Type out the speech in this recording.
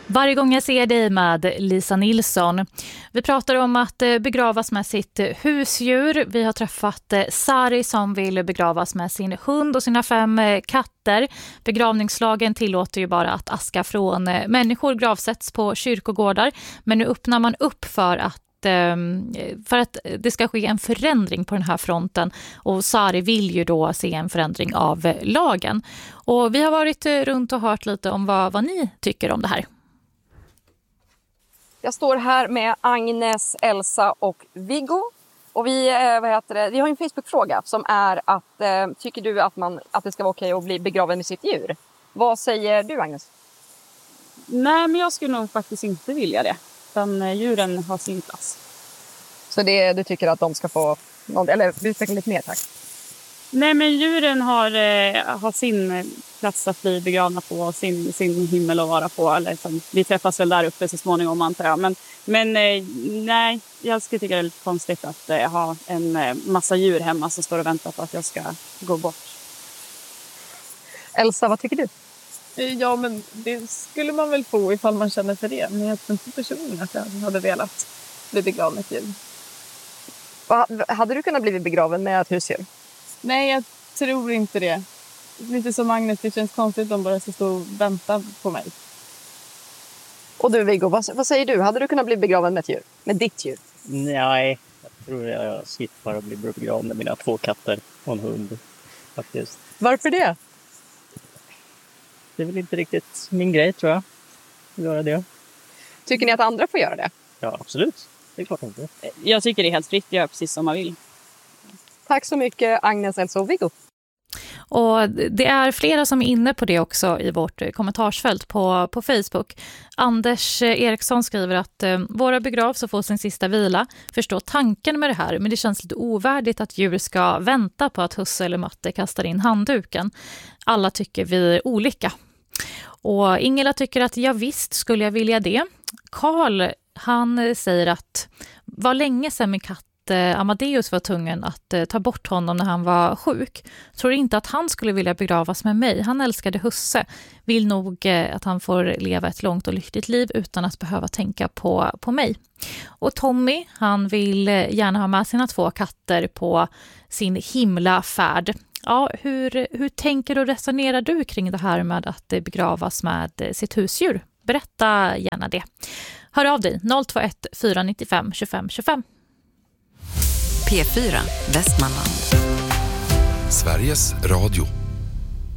Varje gång jag ser dig med Lisa Nilsson. Vi pratar om att begravas med sitt husdjur. Vi har träffat Sari som vill begravas med sin hund och sina 5 katter. Begravningslagen tillåter ju bara att aska från människor gravsätts på kyrkogårdar. Men nu öppnar man upp för att det ska ske en förändring på den här fronten, och Sari vill ju då se en förändring av lagen. Och vi har varit runt och hört lite om vad ni tycker om det här. Jag står här med Agnes, Elsa och Viggo. Och vi har en Facebook-fråga som är att tycker du att det ska vara okej att bli begraven med sitt djur? Vad säger du, Agnes? Nej, men jag skulle nog faktiskt inte vilja det. Utan djuren har sin plats. Så du tycker att de ska få eller utveckla lite mer, tack? Nej, men djuren har sin plats att bli begravna på och sin himmel att vara på. Eller, vi träffas väl där uppe så småningom, antar jag. Men nej, jag skulle tycka det är lite konstigt att ha en massa djur hemma som står och väntar på att jag ska gå bort. Elsa, vad tycker du? Ja, men det skulle man väl få ifall man känner för det. Men jag tror inte personligen att jag hade velat bli begraven med ett djur. Hade du kunnat bli begraven med ett husdjur? Nej, jag tror inte det. Lite som Agnes, det känns konstigt att de bara ska stå och vänta på mig. Och du, Viggo, vad säger du? Hade du kunnat bli begraven med ett djur? Med ditt djur? Nej, jag tror jag slipper att bli begraven med mina 2 katter och en hund, faktiskt. Varför det? Det är väl inte riktigt min grej, tror jag. Att göra det. Tycker ni att andra får göra det? Ja, absolut. Det är klart inte. Jag tycker det är helt fritt, jag gör precis som man vill. Tack så mycket, Agnes, Elsa och Viggo. Och det är flera som är inne på det också i vårt kommentarsfält på Facebook. Anders Eriksson skriver att våra begravs och får sin sista vila. Förstår tanken med det här, men det känns lite ovärdigt att djur ska vänta på att husse eller matte kastar in handduken. Alla tycker vi olika. Och Ingela tycker att ja, visst skulle jag vilja det. Karl, han säger att var länge sedan min katt Amadeus var tvungen att ta bort honom när han var sjuk. Tror inte att han skulle vilja begravas med mig. Han älskade husse. Vill nog att han får leva ett långt och lyckligt liv utan att behöva tänka på mig. Och Tommy, han vill gärna ha med sina 2 katter på sin himla färd. Ja, hur tänker och resonerar du kring det här med att begravas med sitt husdjur? Berätta gärna det. Hör av dig 021 495 25 25. P4 Västmanland. Sveriges Radio.